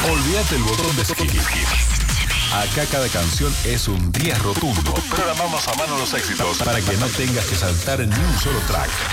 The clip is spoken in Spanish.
Olvídate el botón de skip. Acá cada canción es un 10 rotundo. Programamos a mano los éxitos para que no tengas que saltar ni un solo track.